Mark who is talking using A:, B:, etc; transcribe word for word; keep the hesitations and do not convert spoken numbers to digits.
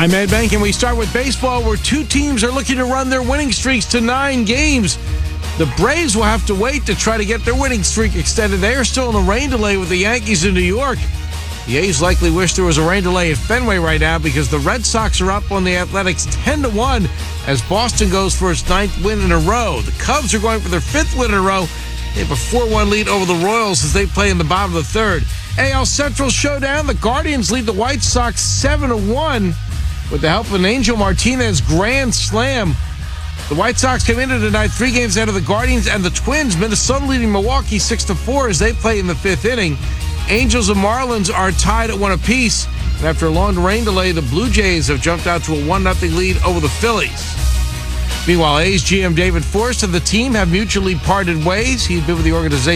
A: I'm Ed Bank, and we start with baseball, where two teams are looking to run their winning streaks to nine games. The Braves will have to wait to try to get their winning streak extended. They are still in a rain delay with the Yankees in New York. The A's likely wish there was a rain delay at Fenway right now, because the Red Sox are up on the Athletics ten to one as Boston goes for its ninth win in a row. The Cubs are going for their fifth win in a row. They have a four one lead over the Royals as they play in the bottom of the third. A L Central showdown. The Guardians lead the White Sox seven to one with the help of an Angel Martinez grand slam. The White Sox came into tonight three games out of the Guardians and the Twins. Minnesota leading Milwaukee six to four as they play in the fifth inning. Angels and Marlins are tied at one apiece. And after a long rain delay, the Blue Jays have jumped out to a one nothing lead over the Phillies. Meanwhile, A's G M David Forst and the team have mutually parted ways. He's been with the organization